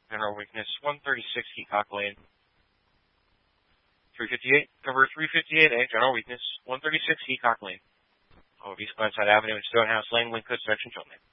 General weakness, 136 Heacock Lane. 358, cover 358A, general weakness, 136 Heacock Lane. Over East Glenside Avenue and Stonehouse Lane, Linkwood, section Chilton.